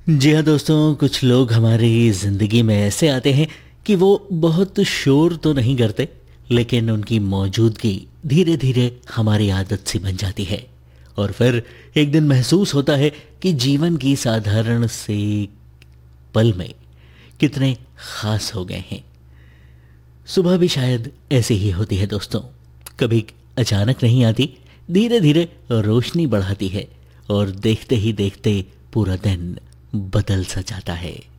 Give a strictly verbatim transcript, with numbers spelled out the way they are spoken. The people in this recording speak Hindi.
जी हाँ दोस्तों, कुछ लोग हमारी ज़िंदगी में ऐसे आते हैं कि वो बहुत शोर तो नहीं करते, लेकिन उनकी मौजूदगी धीरे धीरे हमारी आदत सी बन जाती है। और फिर एक दिन महसूस होता है कि जीवन की साधारण से पल में कितने खास हो गए हैं। सुबह भी शायद ऐसे ही होती है दोस्तों। कभी अचानक नहीं आती, धीरे धीरे रोशनी बढ़ाती है और देखते ही देखते पूरा दिन बदल सा जाता है।